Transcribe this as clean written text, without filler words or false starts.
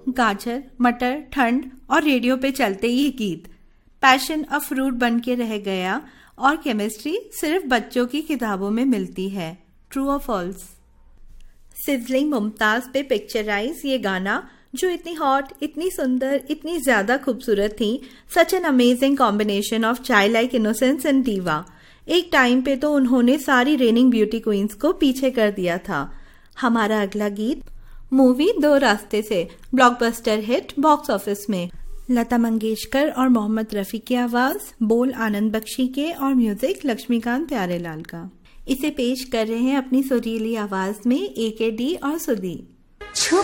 गाजर, मटर, ठंड और रेडियो पे चलते ये गीत। पैशन अ फ्रूट बन के रह गया और केमिस्ट्री सिर्फ बच्चों की किताबों में मिलती है। ट्रू और फॉल्स? सिजलिंग मुमताज पे पिक्चराइज ये गाना जो इतनी हॉट, इतनी सुंदर, इतनी ज्यादा खूबसूरत थी। Such an amazing combination of child like innocence and diva. एक टाइम पे तो उन्होंने सारी रेनिंग ब्यूटी क्वींस को पीछे कर दिया था। हमारा अगला गीत मूवी दो रास्ते से, ब्लॉकबस्टर हिट बॉक्स ऑफिस में। लता मंगेशकर और मोहम्मद रफी की आवाज, बोल आनंद बख्शी के और म्यूजिक लक्ष्मीकांत प्यारेलाल का। इसे पेश कर रहे हैं अपनी सुरीली आवाज में AKD और सुदीप।